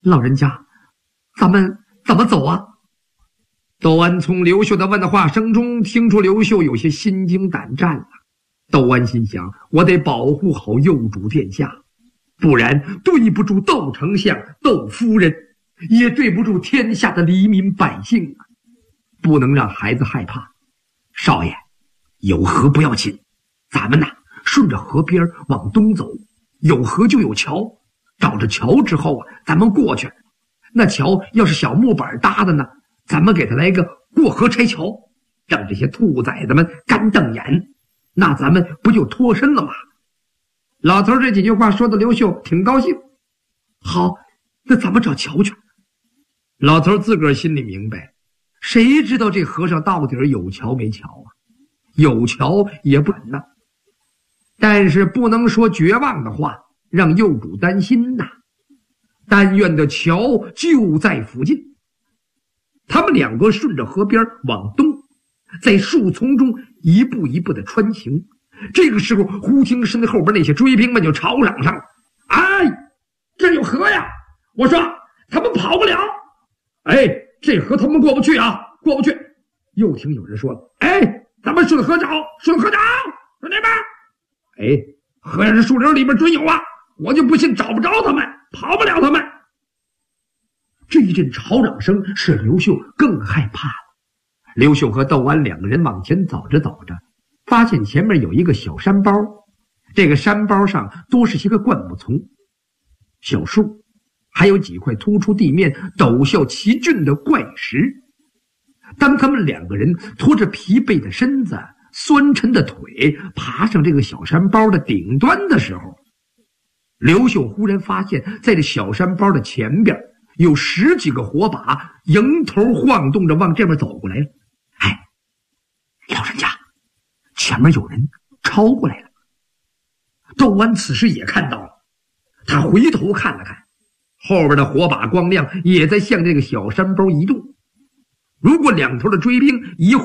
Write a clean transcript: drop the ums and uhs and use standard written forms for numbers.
老人家，咱们怎么走啊？窦安从刘秀的问话声中听出刘秀有些心惊胆战了。窦安心想，我得保护好幼主殿下，不然对不住窦丞相、窦夫人，也对不住天下的黎民百姓啊！不能让孩子害怕。少爷，有河不要紧，咱们顺着河边往东走，有河就有桥，找着桥之后咱们过去。那桥要是小木板搭的呢，咱们给他来个过河拆桥，让这些兔崽子们干瞪眼，那咱们不就脱身了吗？老头这几句话说的刘秀挺高兴。好，那咱们找桥去。老头自个儿心里明白，谁知道这河上到底有桥没桥啊？有桥也不难呐，但是不能说绝望的话，让幼主担心呐。但愿的桥就在附近。他们两个顺着河边往东，在树丛中一步一步的穿行。这个时候，忽听身后边那些追兵们就吵嚷上了：“哎，这有河呀！我说他们跑不了。哎，这河他们过不去啊，过不去。”又听有人说了：“哎，咱们顺河找，顺河找，兄弟们！哎，河上树林里边准有啊，我就不信找不着他们，跑不了他们。”这一阵吵嚷声使刘秀更害怕了。刘秀和窦安两个人往前走着走着，发现前面有一个小山包，这个山包上多是些个灌木丛、小树，还有几块突出地面陡峭奇峻的怪石。当他们两个人拖着疲惫的身子、酸沉的腿爬上这个小山包的顶端的时候，刘秀忽然发现在这小山包的前边有10几个火把迎头晃动着往这边走过来了。哎，老人家，前面有人超过来了。窦安此时也看到了，他回头看了看，后边的火把光亮也在向这个小山包移动。如果两头的追兵一